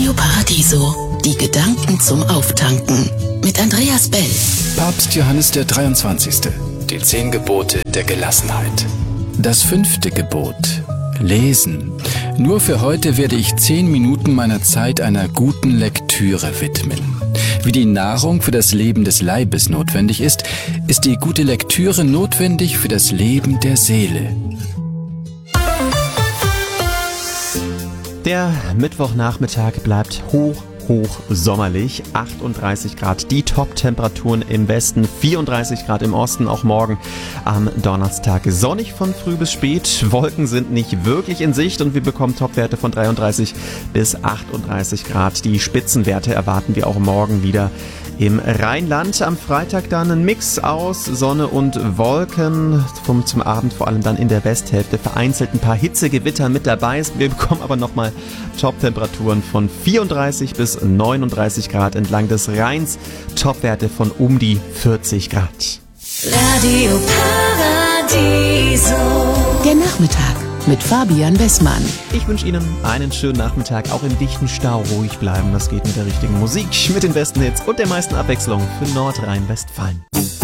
Radio Paradiso, die Gedanken zum Auftanken mit Andreas Bell. Papst Johannes der 23. Die 10 Gebote der Gelassenheit. Das 5. Gebot. Lesen. Nur für heute werde ich 10 Minuten meiner Zeit einer guten Lektüre widmen. Wie die Nahrung für das Leben des Leibes notwendig ist, ist die gute Lektüre notwendig für das Leben der Seele. Der Mittwochnachmittag bleibt hoch sommerlich, 38 Grad, die Top-Temperaturen im Westen, 34 Grad im Osten, auch morgen am Donnerstag. Sonnig von früh bis spät, Wolken sind nicht wirklich in Sicht und wir bekommen Topwerte von 33 bis 38 Grad. Die Spitzenwerte erwarten wir auch morgen wieder im Rheinland. Am Freitag dann ein Mix aus Sonne und Wolken. Zum Abend vor allem dann in der Westhälfte vereinzelt ein paar Hitzegewitter mit dabei. Wir bekommen aber nochmal Top-Temperaturen von 34 bis 39 Grad entlang des Rheins. Topwerte von um die 40 Grad. Radio Paradiso. Der Nachmittag mit Fabian Bessmann. Ich wünsche Ihnen einen schönen Nachmittag, auch im dichten Stau ruhig bleiben. Das geht mit der richtigen Musik, mit den besten Hits und der meisten Abwechslung für Nordrhein-Westfalen.